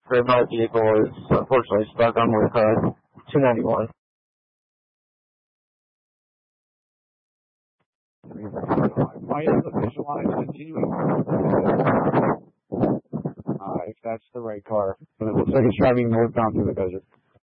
my vehicle is unfortunately stuck on with 291. I have to visualize continuing. If that's the right car. But it looks like it's driving northbound through the desert.